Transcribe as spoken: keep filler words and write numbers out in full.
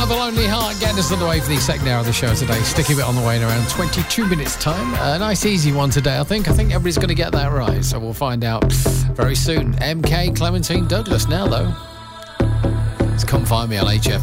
The Lonely Heart getting us on the way for the second hour of the show today. Sticking it on the way in around twenty-two minutes time. A nice easy one today, I think. I think everybody's going to get that right, so we'll find out very soon. M K Clementine Douglas now, though. Just come find me on H F.